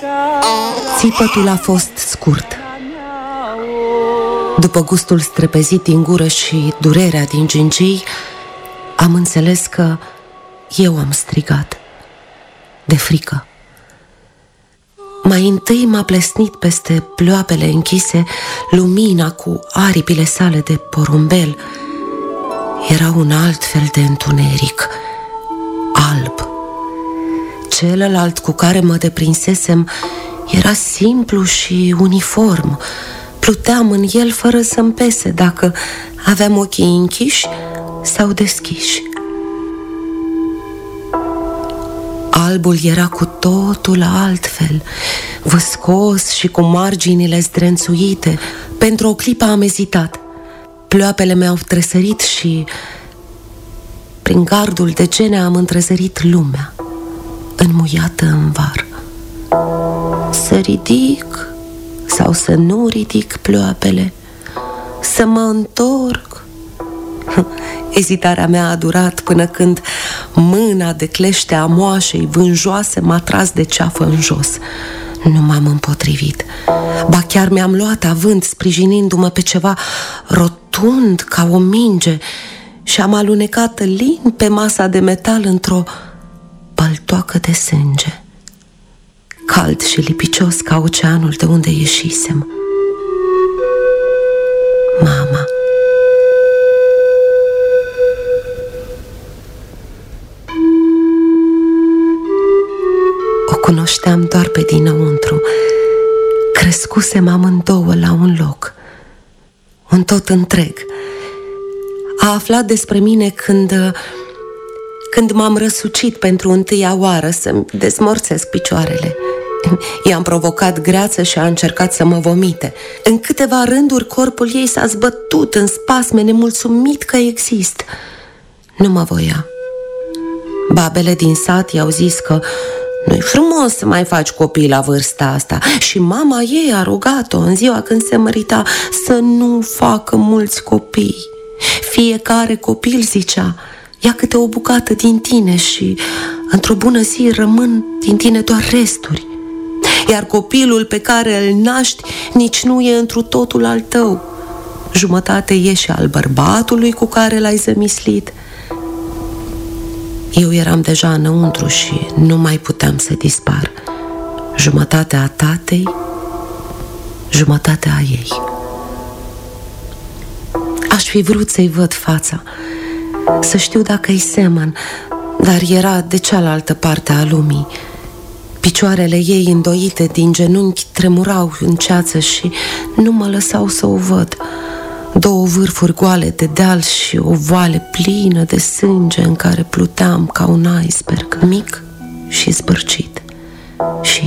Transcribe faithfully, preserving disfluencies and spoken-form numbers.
Țipătul a fost scurt. După gustul strepezit din gură și durerea din gingii, am înțeles că eu am strigat de frică. Mai întâi m-a plesnit peste ploapele închise lumina cu aripile sale de porumbel. Era un alt fel de întuneric, alb. Celălalt cu care mă deprinsesem era simplu și uniform. Pluteam în el fără să-mi pese dacă aveam ochii închiși sau deschiși. Albul era cu totul altfel, văscos și cu marginile zdrențuite. Pentru o clipă am ezitat. Ploapele mi-au tresărit și prin gardul de gene am întrezărit lumea, înmuiată în var. Să ridic sau să nu ridic ploapele, să mă întorc. Ezitarea mea a durat până când mâna de clește a moașei vânjoase m-a tras de ceafă în jos. Nu m-am împotrivit. Ba chiar mi-am luat avânt, sprijinindu-mă pe ceva rotund ca o minge, și am alunecat lin pe masa de metal într-o păltoacă de sânge, cald și lipicios ca oceanul de unde ieșisem. Mama. O cunoșteam doar pe dinăuntru. Crescusem amândouă la un loc, un tot întreg. A aflat despre mine când Când m-am răsucit pentru întâia oară să-mi dezmorțesc picioarele. I-am provocat greață și a încercat să mă vomite. În câteva rânduri corpul ei s-a zbătut în spasme, nemulțumit că exist. Nu mă voia. Babele din sat i-au zis că nu-i frumos să mai faci copii la vârsta asta, și mama ei a rugat-o în ziua când se mărita să nu facă mulți copii. Fiecare copil, zicea, ia câte o bucată din tine și într-o bună zi rămân din tine doar resturi. Iar copilul pe care îl naști nici nu e întru totul al tău. Jumătate e și al bărbatului cu care l-ai zămislit. Eu eram deja înăuntru și nu mai puteam să dispar. Jumătatea a tatei, jumătatea a ei. Aș fi vrut să-i văd fața, să știu dacă îi semăn, dar era de cealaltă parte a lumii. Picioarele ei îndoite din genunchi tremurau în ceață și nu mă lăsau să o văd. Două vârfuri goale de deal și o vale plină de sânge în care pluteam ca un iceberg, mic și zbârcit. Și